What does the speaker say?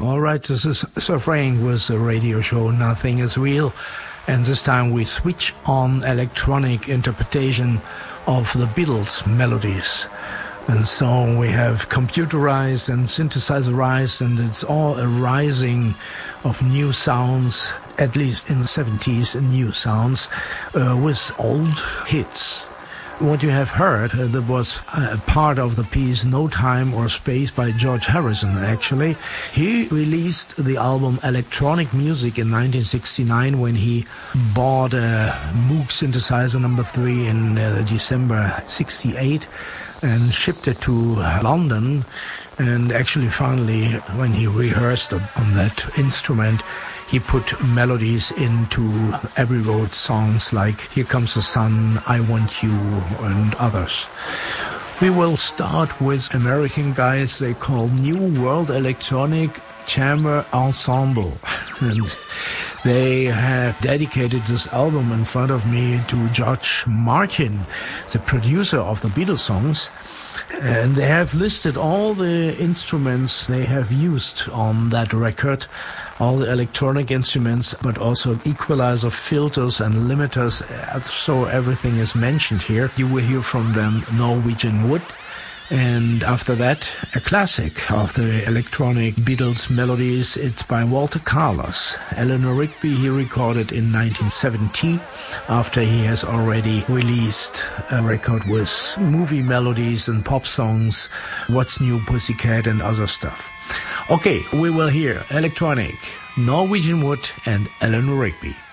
All right, this is Sir Frank with the radio show Nothing is Real. And this time we switch on electronic interpretation of the Beatles melodies. And so we have computerized and synthesized, and it's all a rising of new sounds, at least in the 70s, new sounds, with old hits. What you have heard, that was part of the piece No Time or Space by George Harrison, actually. He released the album Electronic Music in 1969 when he bought a Moog synthesizer number 3 in December 68 and shipped it to London. And actually, finally, when he rehearsed on that instrument, he put melodies into Abbey Road songs like Here Comes the Sun, I Want You, and others. We will start with American guys they call New World Electronic Chamber Ensemble. And they have dedicated this album in front of me to George Martin, the producer of the Beatles songs. And they have listed all the instruments they have used on that record, all the electronic instruments, but also equalizer, filters and limiters. So everything is mentioned here. You will hear from them Norwegian Wood. And after that, a classic of the electronic Beatles melodies. It's by Walter Carlos. Eleanor Rigby he recorded in 1970 after he has already released a record with movie melodies and pop songs, What's New Pussycat and other stuff. Okay, we will hear electronic, Norwegian Wood and Eleanor Rigby.